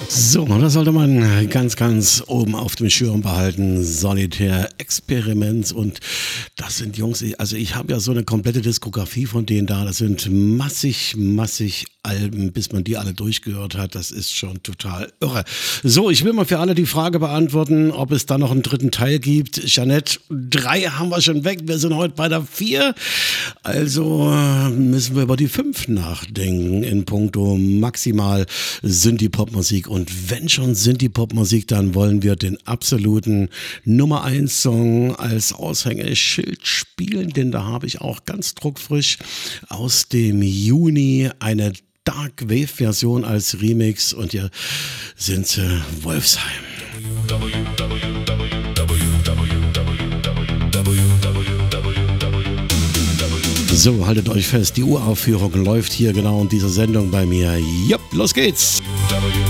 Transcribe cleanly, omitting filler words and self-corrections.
So, das sollte man ganz oben auf dem Schirm behalten. Solitär Experiment. Und das sind Jungs, also ich habe ja so eine komplette Diskografie von denen da. Das sind massig Alben, bis man die alle durchgehört hat. Das ist schon total irre. So, ich will mal für alle die Frage beantworten, ob es da noch einen dritten Teil gibt. Jeanette, 3 haben wir schon weg. Wir sind heute bei der 4. Also müssen wir über die 5 nachdenken in puncto maximal Synthie-Pop-Musik. Und wenn schon Synthie-Pop-Musik, dann wollen wir den absoluten Nummer 1 Song als Aushängeschild spielen, denn da habe ich auch ganz druckfrisch aus dem Juni eine Dark Wave Version als Remix und hier sind sie Wolfsheim. So, haltet euch fest, die Uraufführung läuft hier genau in dieser Sendung bei mir. Jupp, los geht's!